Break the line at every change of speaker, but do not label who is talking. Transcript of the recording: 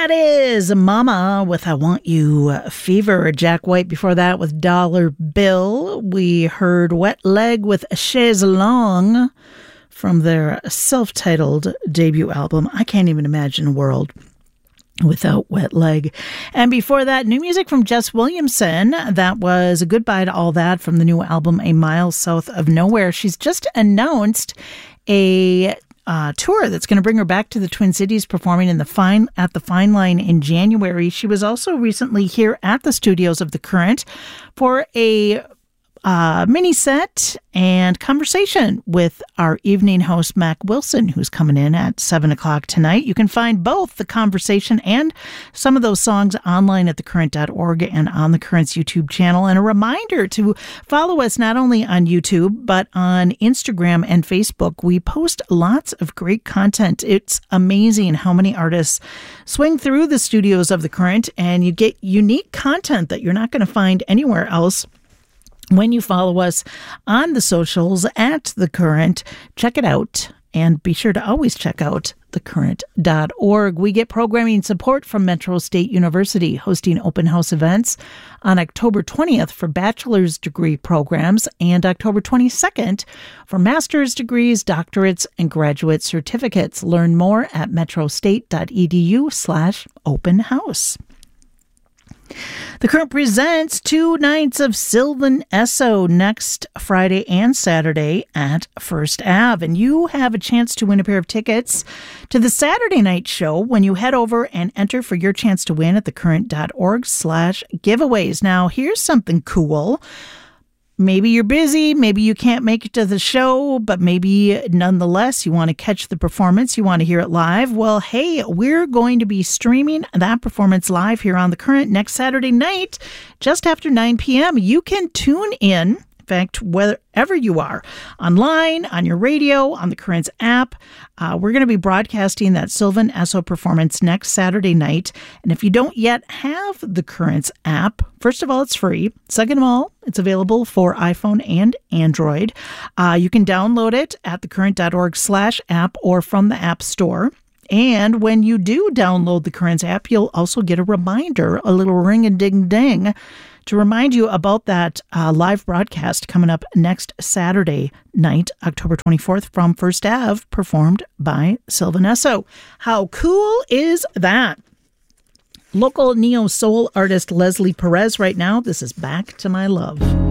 That is Mama with I Want You Fever. Jack White before that with Dollar Bill. We heard Wet Leg with Chaise Longue from their self-titled debut album. I can't even imagine a world without Wet Leg. And before that, new music from Jess Williamson. That was a Goodbye to All That from the new album A Mile South of Nowhere. She's just announced a tour that's going to bring her back to the Twin Cities, performing at the Fine Line in January. She was also recently here at the studios of The Current for a mini set and conversation with our evening host, Mac Wilson, who's coming in at 7 o'clock tonight. You can find both the conversation and some of those songs online at thecurrent.org and on The Current's YouTube channel. And a reminder to follow us not only on YouTube, but on Instagram and Facebook. We post lots of great content. It's amazing how many artists swing through the studios of The Current, and you get unique content that you're not going to find anywhere else. When you follow us on the socials at The Current, check it out. And be sure to always check out thecurrent.org. We get programming support from Metro State University, hosting open house events on October 20th for bachelor's degree programs and October 22nd for master's degrees, doctorates, and graduate certificates. Learn more at metrostate.edu/open house. The Current presents 2 nights of Sylvan Esso next Friday and Saturday at First Ave. And you have a chance to win a pair of tickets to the Saturday night show when you head over and enter for your chance to win at thecurrent.org/giveaways. Now, here's something cool. Maybe you're busy, maybe you can't make it to the show, but maybe nonetheless you want to catch the performance, you want to hear it live. Well, hey, we're going to be streaming that performance live here on The Current next Saturday night, just after 9 p.m. You can tune in. In fact, wherever you are, online, on your radio, on The Current's app, we're going to be broadcasting that Sylvan Esso performance next Saturday night. And if you don't yet have The Current's app, first of all, it's free. Second of all, it's available for iPhone and Android. You can download it at thecurrent.org/app or from the App Store. And when you do download The Current's app, you'll also get a reminder, a little ring-a-ding-ding, to remind you about that live broadcast coming up next Saturday night, October 24th, from First Ave, performed by Sylvan Esso. How cool is that? Local neo-soul artist Leslie Perez right now. This is Back to My Love.